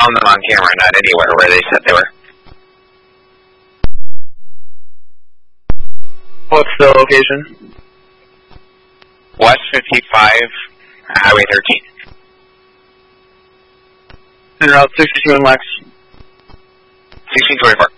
found them on camera, not anywhere where they said they were. What's the location? West 55, Highway 13. En route 62 and Lex. 1624.